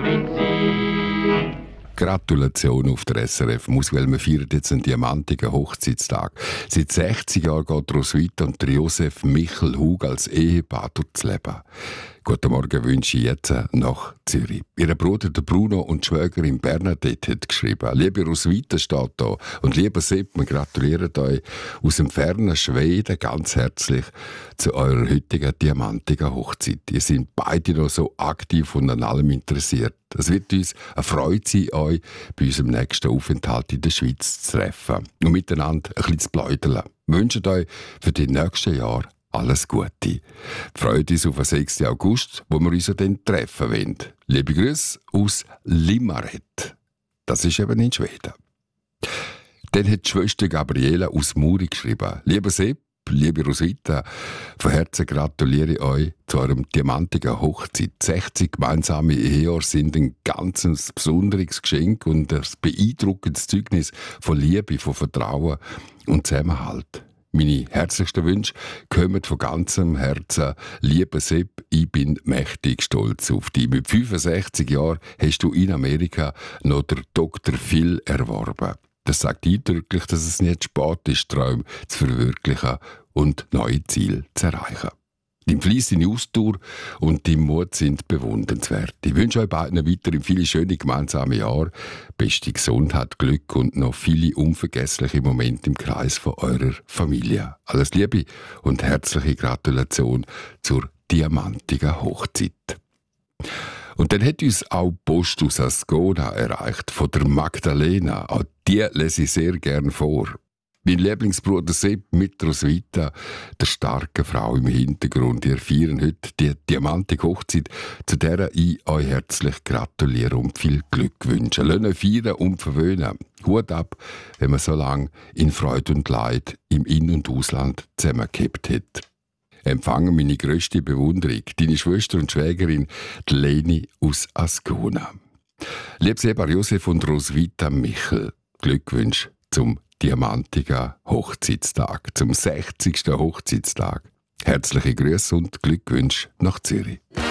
mit sie. Gratulation auf der SRF Musik, weil wir feiern jetzt einen diamantigen Hochzeitstag. Seit 60 Jahren geht Roswitha und der Josef Michel Hug als Ehepaar durchs Leben. Guten Morgen wünsche ich jetzt nach Zürich. Ihr Bruder der Bruno und die Schwägerin Bernadette hat geschrieben: Liebe Roswitha steht da und lieber Sepp, wir gratulieren euch aus dem fernen Schweden ganz herzlich zu eurer heutigen diamantigen Hochzeit. Ihr seid beide noch so aktiv und an allem interessiert. Es wird uns eine Freude sein, euch bei unserem nächsten Aufenthalt in der Schweiz zu treffen und miteinander ein bisschen zu plaudern. Wir wünschen euch für die nächsten Jahre alles Gute. Freut uns auf den 6. August, wo wir uns dann treffen wollen. Liebe Grüße aus Limmaret. Das ist eben in Schweden. Dann hat die Schwester Gabriela aus Muri geschrieben: Lieber Sepp, liebe Roswitha, von Herzen gratuliere ich euch zu eurem diamantigen Hochzeit. 60 gemeinsame Ehejahre sind ein ganz besonderes Geschenk und ein beeindruckendes Zeugnis von Liebe, von Vertrauen und Zusammenhalt. Meine herzlichsten Wünsche kommen von ganzem Herzen. Lieber Sepp, ich bin mächtig stolz auf dich. Mit 65 Jahren hast du in Amerika noch den Dr. Phil erworben. Das sagt eindrücklich, dass es nicht spät ist, Träume zu verwirklichen und neue Ziele zu erreichen. Dein Fleiss, deine Ausdauer und dein Mut sind bewundernswert. Ich wünsche euch beiden weiterhin viele schöne gemeinsame Jahre, beste Gesundheit, Glück und noch viele unvergessliche Momente im Kreis von eurer Familie. Alles Liebe und herzliche Gratulation zur diamantigen Hochzeit. Und dann hat uns auch Post aus Ascona erreicht, von der Magdalena. Auch die lese ich sehr gern vor. Mein Lieblingsbruder Sepp mit Roswitha, der starken Frau im Hintergrund. Ihr feiern heute die diamantige Hochzeit, zu der ich euch herzlich gratuliere und viel Glück wünsche. Lasst euch feiern und verwöhnen. Hut ab, wenn man so lange in Freude und Leid im In- und Ausland zusammengehabt hat. Empfange meine grösste Bewunderung, deine Schwester und Schwägerin, die Leni aus Ascona. Liebes Ehepaar Josef und Roswitha Michel, Glückwünsche zum diamantigen Hochzeitstag, zum 60. Hochzeitstag. Herzliche Grüße und Glückwünsche nach Zürich.